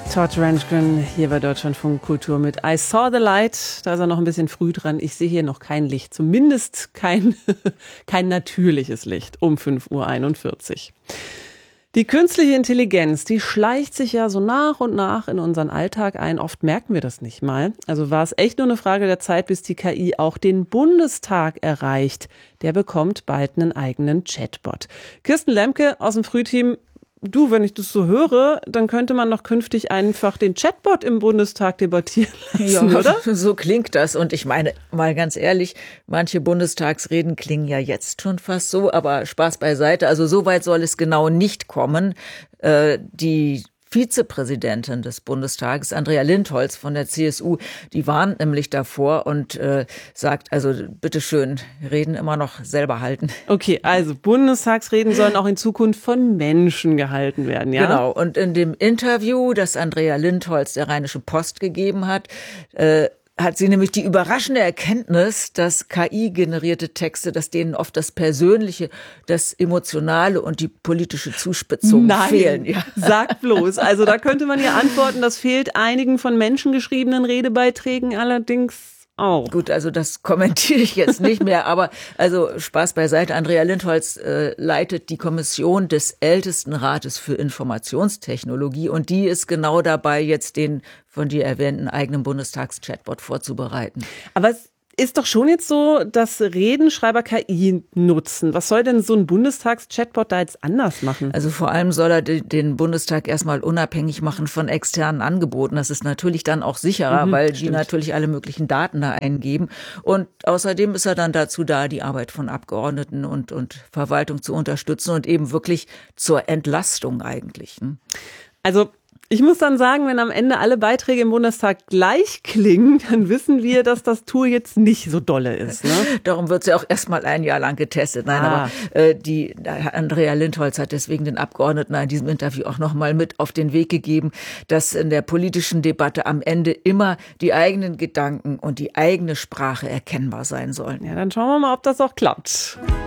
Todd Rundgren hier bei Deutschlandfunk Kultur mit I Saw the Light. Da ist er noch ein bisschen früh dran. Ich sehe hier noch kein Licht. Zumindest kein natürliches Licht um 5:41 Uhr. Die künstliche Intelligenz, die schleicht sich ja so nach und nach in unseren Alltag ein. Oft merken wir das nicht mal. Also war es echt nur eine Frage der Zeit, bis die KI auch den Bundestag erreicht. Der bekommt bald einen eigenen Chatbot. Kirsten Lemke aus dem Frühteam. Du, wenn ich das so höre, dann könnte man doch künftig einfach den Chatbot im Bundestag debattieren lassen, ja, oder? So klingt das. Und ich meine, mal ganz ehrlich, manche Bundestagsreden klingen ja jetzt schon fast so, aber Spaß beiseite. Also so weit soll es genau nicht kommen. Die Vizepräsidentin des Bundestages, Andrea Lindholz von der CSU, die warnt nämlich davor und sagt, also bitteschön, Reden immer noch selber halten. Okay, also Bundestagsreden sollen auch in Zukunft von Menschen gehalten werden, ja? Genau, und in dem Interview, das Andrea Lindholz der Rheinischen Post gegeben hat sie nämlich die überraschende Erkenntnis, dass KI-generierte Texte, dass denen oft das Persönliche, das Emotionale und die politische Zuspitzung fehlen. Ja. Sag bloß. Also da könnte man ja antworten, das fehlt einigen von Menschen geschriebenen Redebeiträgen allerdings auch. Gut, also das kommentiere ich jetzt nicht mehr, aber also Spaß beiseite. Andrea Lindholz leitet die Kommission des Ältestenrates für Informationstechnologie und die ist genau dabei, jetzt den von dir erwähnten eigenen Bundestags-Chatbot vorzubereiten. Aber es ist doch schon jetzt so, dass Redenschreiber KI nutzen. Was soll denn so ein Bundestags-Chatbot da jetzt anders machen? Also vor allem soll er den Bundestag erstmal unabhängig machen von externen Angeboten. Das ist natürlich dann auch sicherer, weil die natürlich alle möglichen Daten da eingeben. Und außerdem ist er dann dazu da, die Arbeit von Abgeordneten und Verwaltung zu unterstützen und eben wirklich zur Entlastung eigentlich. Also ich muss dann sagen, wenn am Ende alle Beiträge im Bundestag gleich klingen, dann wissen wir, dass das Tool jetzt nicht so dolle ist. Ne? Darum wird es ja auch erstmal ein Jahr lang getestet. Nein, aber die Andrea Lindholz hat deswegen den Abgeordneten in diesem Interview auch nochmal mit auf den Weg gegeben, dass in der politischen Debatte am Ende immer die eigenen Gedanken und die eigene Sprache erkennbar sein sollen. Ja, dann schauen wir mal, ob das auch klappt.